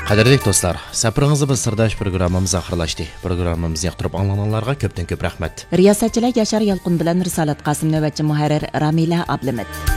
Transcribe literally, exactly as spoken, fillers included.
Qadrli do'stlar, safaringizni biz sirdash programmamiz oxirlashdi. Programmamizni yoqtirib anglaganlarga ko'pdan ko'p rahmat. Riyosatchilar Yashar Yalqin bilan Risolat Qosim navbatchi muharrir Ramila Ablimid.